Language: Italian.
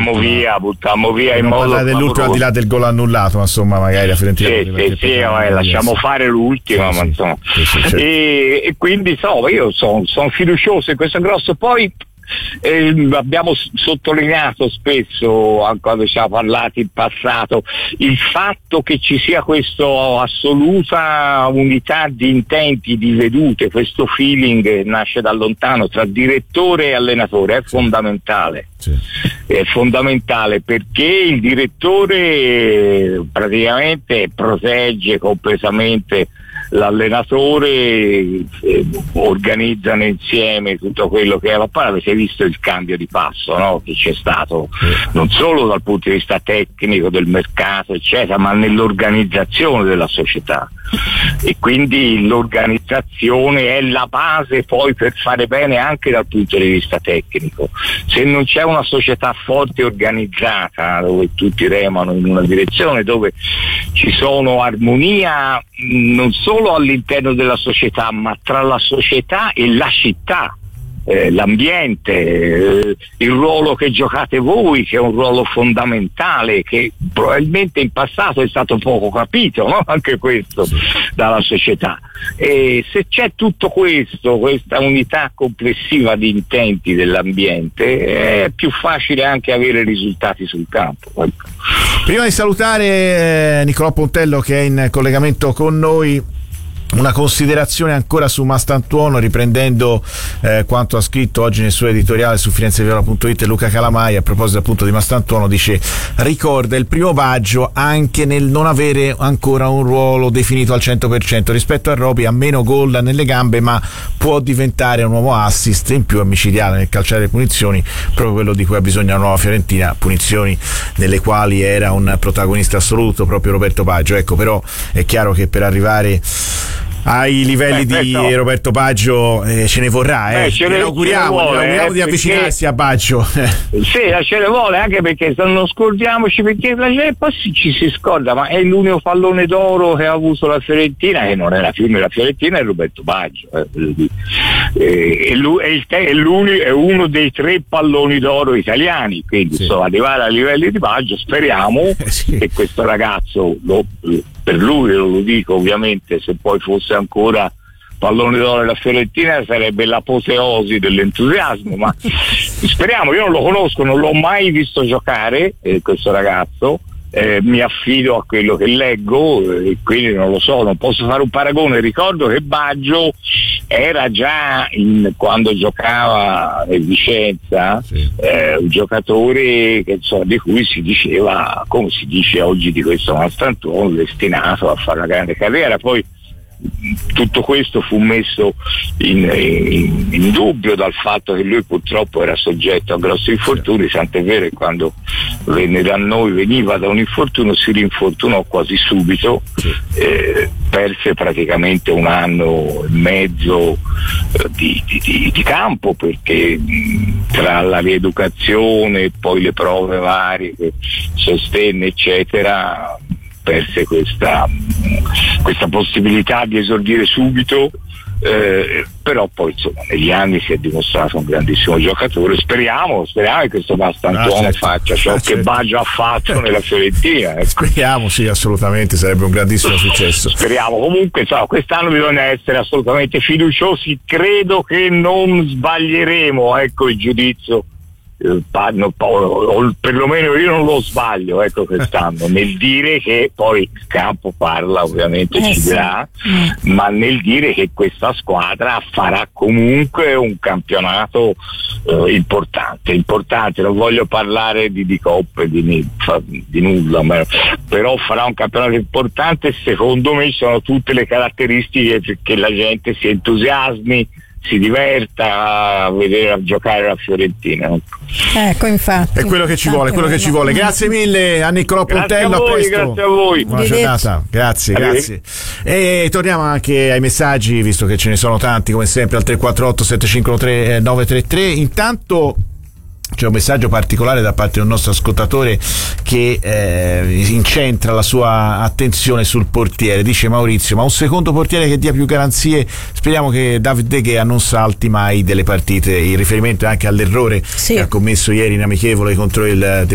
buttammo via in modo dell'ultimo, al di là del gol annullato, ma insomma magari la Fiorentina lasciamo fare l'ultima, ma insomma certo. E quindi io sono fiducioso in questo grosso. Poi abbiamo sottolineato spesso, quando ci ha parlato in passato, il fatto che ci sia questa assoluta unità di intenti, di vedute, questo feeling che nasce da lontano tra direttore e allenatore è fondamentale. Sì. È fondamentale perché il direttore praticamente protegge completamente l'allenatore, organizzano insieme tutto quello che è la palla. Avete visto il cambio di passo, no? Che c'è stato non solo dal punto di vista tecnico del mercato eccetera, ma nell'organizzazione della società, e quindi l'organizzazione è la base poi per fare bene anche dal punto di vista tecnico. Se non c'è una società forte e organizzata, dove tutti remano in una direzione, dove ci sono armonia non solo all'interno della società, ma tra la società e la città, l'ambiente, il ruolo che giocate voi, che è un ruolo fondamentale, che probabilmente in passato è stato poco capito, no? Anche questo dalla società. E se c'è tutto questo, questa unità complessiva di intenti dell'ambiente, è più facile anche avere risultati sul campo. Prima di salutare Nicolò Pontello, che è in collegamento con noi, una considerazione ancora su Mastantuono, riprendendo quanto ha scritto oggi nel suo editoriale su FirenzeViola.it Luca Calamai a proposito appunto di Mastantuono. Dice: ricorda il primo Baggio anche nel non avere ancora un ruolo definito al 100%, rispetto a Roby ha meno gol nelle gambe, ma può diventare un nuovo assist in più, micidiale nel calciare le punizioni, proprio quello di cui ha bisogno la nuova Fiorentina, punizioni nelle quali era un protagonista assoluto proprio Roberto Baggio. Ecco, però è chiaro che per arrivare ai livelli di Roberto Baggio ce ne vorrà, ce ne auguriamo di avvicinarsi a Baggio. Sì, ce ne vuole, anche perché non scordiamoci, perché la gente poi ci si scorda, ma è l'unico pallone d'oro che ha avuto la Fiorentina, che non è la Fiorentina, è Roberto Baggio, è uno dei 3 palloni d'oro italiani, quindi arrivare a livelli di Baggio. Speriamo che questo ragazzo per lui, lo dico ovviamente, se poi fosse ancora pallone d'oro della Fiorentina sarebbe l'apoteosi dell'entusiasmo, ma speriamo. Io non lo conosco, non l'ho mai visto giocare, questo ragazzo, mi affido a quello che leggo, e quindi non lo so, non posso fare un paragone. Ricordo che Baggio era già quando giocava in Vicenza un giocatore che, di cui si diceva, come si dice oggi di questo Mastantuono, destinato a fare una grande carriera. Poi tutto questo fu messo in dubbio dal fatto che lui purtroppo era soggetto a grossi infortuni, tant'è vero che quando venne da noi veniva da un infortunio, si rinfortunò quasi subito, perse praticamente 1 anno e mezzo di campo, perché tra la rieducazione e poi le prove varie che sostenne eccetera perse questa possibilità di esordire subito, però poi insomma negli anni si è dimostrato un grandissimo giocatore. Speriamo che questo Mastantuono faccia ciò che Baggio ha fatto nella Fiorentina, Speriamo, sì, assolutamente, sarebbe un grandissimo successo. Speriamo. Comunque quest'anno bisogna essere assolutamente fiduciosi, credo che non sbaglieremo, il giudizio, o perlomeno io non lo sbaglio quest'anno nel dire che poi il campo parla, ovviamente ci dirà, ma nel dire che questa squadra farà comunque un campionato importante. Non voglio parlare di coppe, di nulla, però farà un campionato importante. Secondo me sono tutte le caratteristiche perché la gente si entusiasmi, si diverta a vedere giocare la Fiorentina. Ecco, infatti. È quello che ci vuole, Grazie mille a Nicolò Pontello. Grazie a voi. Buona giornata. Grazie. E torniamo anche ai messaggi, visto che ce ne sono tanti, come sempre, al 348 7513 933. Intanto c'è un messaggio particolare da parte di un nostro ascoltatore che incentra la sua attenzione sul portiere. Dice Maurizio: ma un secondo portiere che dia più garanzie, speriamo che David De Gea non salti mai delle partite. Il riferimento è anche all'errore che ha commesso ieri in amichevole contro il